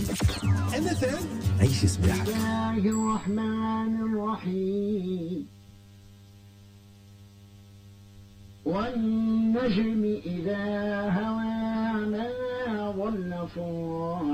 MFM عيش صباحك. بسم الله الرحمن الرحيم. والنجم إذا هوى ما ضل صاحبه